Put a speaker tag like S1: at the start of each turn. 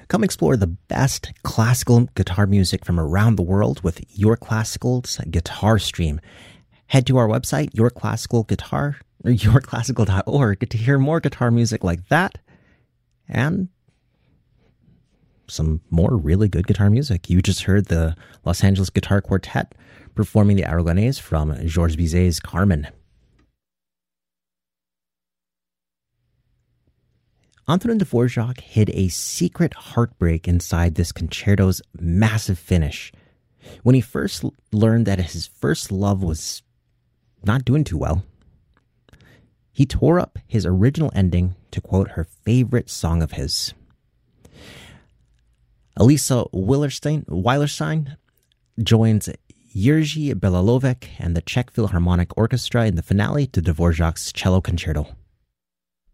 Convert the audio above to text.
S1: Come explore the best classical guitar music from around the world with Your Classical's Guitar Stream. Head to our website, yourclassical.org, to hear more guitar music like that and some more really good guitar music. You just heard the Los Angeles Guitar Quartet performing the Aragonese from Georges Bizet's Carmen. Antonin Dvorak hid a secret heartbreak inside this concerto's massive finish. When he first learned that his first love was not doing too well, he tore up his original ending to quote her favorite song of his. Elisa Weilerstein joins Jiří Bělohlávek and the Czech Philharmonic Orchestra in the finale to Dvorak's cello concerto.